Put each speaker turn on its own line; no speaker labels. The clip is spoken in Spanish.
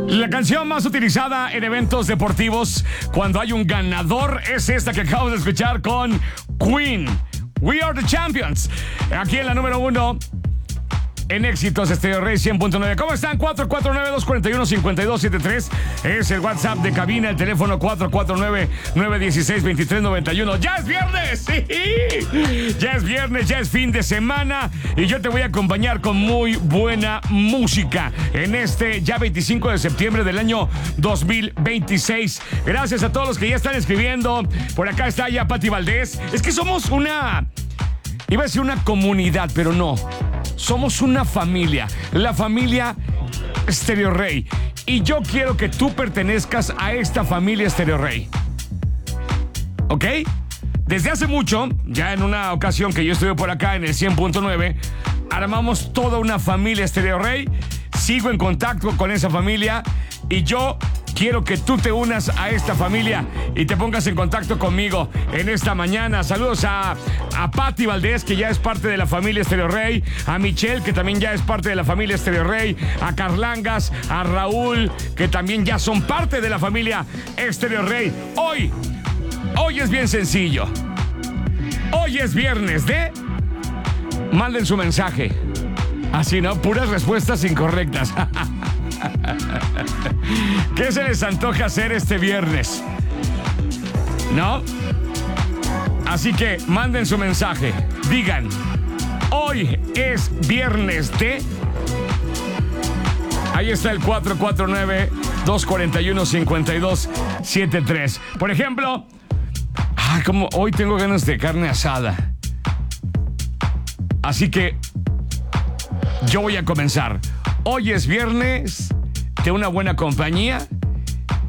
La canción más utilizada en eventos deportivos cuando hay un ganador es esta que acabamos de escuchar con Queen. We are the champions. Aquí en la número 1 en éxitos Stereo Rey 100.9. ¿Cómo están? 449-241-5273. Es el WhatsApp de cabina, el teléfono 449-916-2391. ¡Ya es viernes! ¡Sí! Ya es viernes, ya es fin de semana. Y yo te voy a acompañar con muy buena música en este ya 25 de septiembre del año 2026. Gracias a todos los que ya están escribiendo. Por acá está ya Pati Valdés. Es que somos una... Iba a decir una comunidad, pero no. Somos una familia, la familia Stereo Rey. Y yo quiero que tú pertenezcas a esta familia Stereo Rey. ¿Ok? Desde hace mucho, ya en una ocasión que yo estuve por acá en el 100.9, armamos toda una familia Stereo Rey. Sigo en contacto con esa familia y yo quiero que tú te unas a esta familia y te pongas en contacto conmigo en esta mañana. Saludos a Pati Valdés, que ya es parte de la familia Stereo Rey, a Michelle, que también ya es parte de la familia Stereo Rey, a Carlangas, a Raúl, que también ya son parte de la familia Stereo Rey. Hoy es bien sencillo. Hoy es viernes de... Manden su mensaje. Así, ¿no? Puras respuestas incorrectas. ¿Qué se les antoja hacer este viernes? ¿No? Así que manden su mensaje. Digan, hoy es viernes de... Ahí está el 449-241-5273. Por ejemplo, como hoy tengo ganas de carne asada. Así que yo voy a comenzar. Hoy es viernes de una buena compañía